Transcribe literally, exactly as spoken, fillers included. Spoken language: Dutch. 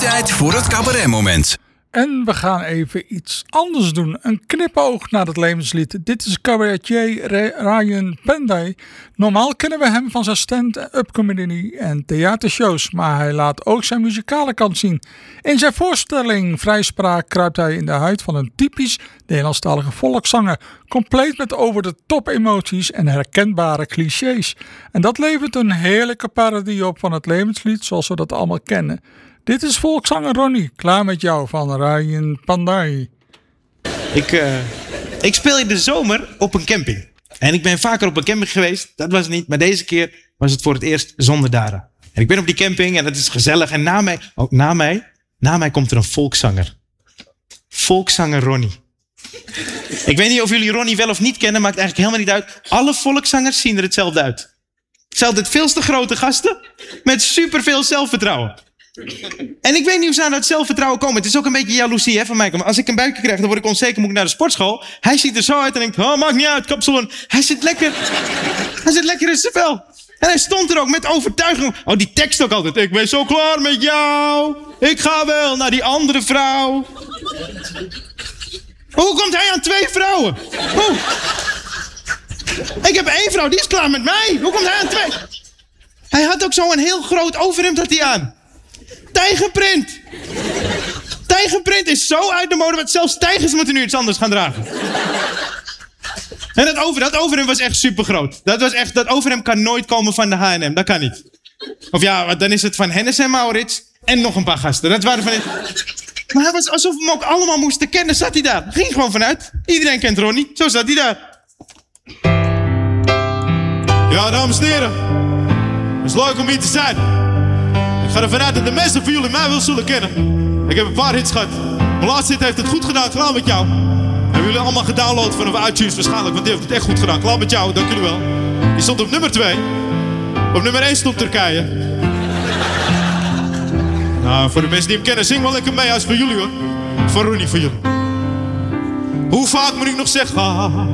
Tijd voor het cabaretmoment. En we gaan even iets anders doen. Een knipoog naar het levenslied. Dit is cabaretier Ryan Penday. Normaal kennen we hem van zijn stand-up comedy en theatershows. Maar hij laat ook zijn muzikale kant zien. In zijn voorstelling Vrijspraak kruipt hij in de huid van een typisch Nederlandstalige volkszanger. Compleet met over de top emoties en herkenbare clichés. En dat levert een heerlijke parodie op van het levenslied zoals we dat allemaal kennen. Dit is volkszanger Ronnie, klaar met jou van Ryan Penday. Ik, uh, ik speel in de zomer op een camping. En ik ben vaker op een camping geweest, dat was het niet. Maar deze keer was het voor het eerst zonder Dara. En ik ben op die camping en het is gezellig. En na mij, ook na mij, na mij komt er een volkszanger. Volkszanger Ronnie. Ik weet niet of jullie Ronnie wel of niet kennen, maakt eigenlijk helemaal niet uit. Alle volkszangers zien er hetzelfde uit. Het zijn altijd veel te grote gasten met superveel zelfvertrouwen. En ik weet niet hoe ze aan dat zelfvertrouwen komen. Het is ook een beetje jaloezie hè, van mij. Maar als ik een buikje krijg, dan word ik onzeker, moet ik naar de sportschool. Hij ziet er zo uit en denkt, oh, maakt niet uit, kapsalon. Hij zit lekker, hij zit lekker in zijn vel. En hij stond er ook met overtuiging. Oh, die tekst ook altijd. Ik ben zo klaar met jou. Ik ga wel naar die andere vrouw. Hoe komt hij aan twee vrouwen? Hoe? Ik heb één vrouw, die is klaar met mij. Hoe komt hij aan twee? Hij had ook zo een heel groot overhemd had hij aan. Tijgerprint. Tijgerprint is zo uit de mode, want zelfs tijgers moeten nu iets anders gaan dragen. En dat, over, dat overhemd was echt super groot. Dat, was echt, dat overhemd kan nooit komen van de H en M, dat kan niet. Of ja, dan is het van Hennes en Maurits en nog een paar gasten. Dat waren van... Maar hij was alsof we hem ook allemaal moesten kennen, zat hij daar. Ging gewoon vanuit. Iedereen kent Ronnie, zo zat hij daar. Ja, dames en heren. Het is leuk om hier te zijn. Ik ga ervan uit dat de meesten van jullie mij wel zullen kennen. Ik heb een paar hits gehad. Mijn laatste hit heeft het goed gedaan, klaar met jou. Hebben jullie allemaal gedownload vanaf iTunes waarschijnlijk, want die heeft het echt goed gedaan. Klaar met jou, dank jullie wel. Die stond op nummer twee. Op nummer één stond Turkije. Nou, voor de mensen die hem kennen, zing wel lekker mee. Hij is voor jullie hoor. Voor Ronnie, voor jullie. Hoe vaak moet ik nog zeggen?